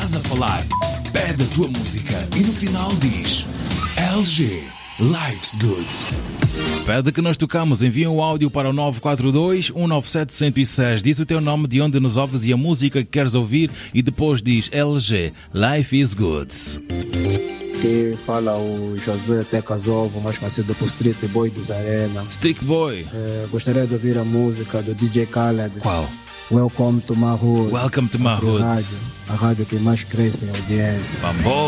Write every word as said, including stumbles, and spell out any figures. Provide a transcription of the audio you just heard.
estás a falar, pede a tua música e no final diz L G, Life's Good. Pede que nós tocamos, envia um áudio para o nove quatro dois, um nove sete, um zero seis. Diz o teu nome, de onde nos ouves e a música que queres ouvir e depois diz L G, Life is Good. Que fala o José Tecasovo, mais conhecido por Street Boy dos Arena. Street Boy. É, gostaria de ouvir a música do D J Khaled. Qual? Welcome to my hood. Welcome to my hood. A rádio, a rádio que mais cresce em audiência. Bambo.